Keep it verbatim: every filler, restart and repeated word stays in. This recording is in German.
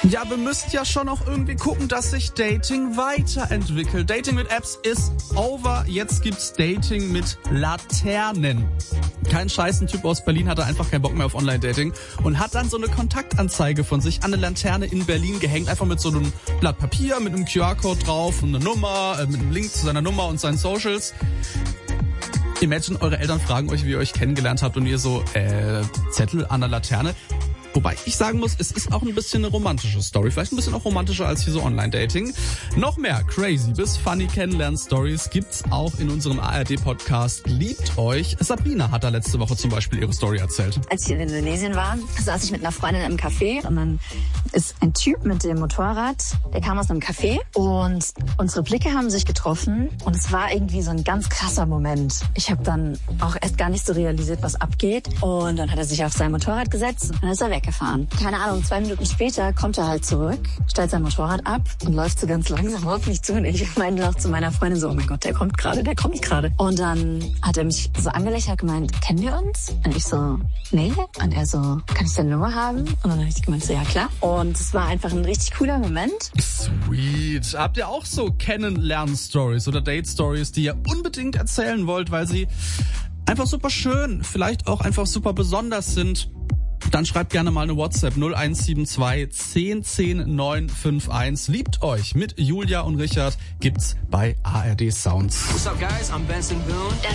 Ja, wir müsst ja schon auch irgendwie gucken, dass sich Dating weiterentwickelt. Dating mit Apps ist over. Jetzt gibt's Dating mit Laternen. Kein Scheiß, ein Typ aus Berlin hatte einfach keinen Bock mehr auf Online-Dating und hat dann so eine Kontaktanzeige von sich an eine Laterne in Berlin gehängt. Einfach mit so einem Blatt Papier, mit einem Q R-Code drauf und eine Nummer, äh, mit einem Link zu seiner Nummer und seinen Socials. Imagine, eure Eltern fragen euch, wie ihr euch kennengelernt habt und ihr so, äh, Zettel an der Laterne. Wobei ich sagen muss, es ist auch ein bisschen eine romantische Story. Vielleicht ein bisschen auch romantischer als hier so Online-Dating. Noch mehr crazy bis funny Kennenlern-Stories gibt's auch in unserem A R D-Podcast Liebt euch. Sabrina hat da letzte Woche zum Beispiel ihre Story erzählt. Als ich in Indonesien war, saß ich mit einer Freundin im Café und dann ist ein Typ mit dem Motorrad, der kam aus einem Café und unsere Blicke haben sich getroffen und es war irgendwie so ein ganz krasser Moment. Ich habe dann auch erst gar nicht so realisiert, was abgeht und dann hat er sich auf sein Motorrad gesetzt und dann ist er weg. Gefahren. Keine Ahnung, zwei Minuten später kommt er halt zurück, stellt sein Motorrad ab und läuft so ganz langsam auf mich zu. Und ich meinte noch zu meiner Freundin so, oh mein Gott, der kommt gerade, der kommt gerade. Und dann hat er mich so angelächelt, gemeint, kennen wir uns? Und ich so, nee. Und er so, kann ich deine Nummer haben? Und dann habe ich gemeint, so, ja klar. Und es war einfach ein richtig cooler Moment. Sweet. Habt ihr auch so Kennenlernen-Stories oder Date-Stories, die ihr unbedingt erzählen wollt, weil sie einfach super schön, vielleicht auch einfach super besonders sind? Dann schreibt gerne mal eine WhatsApp null eins sieben zwei zehn zehn neun fünf eins. Liebt euch mit Julia und Richard gibt's bei A R D Sounds. What's up guys, I'm Benson Boone.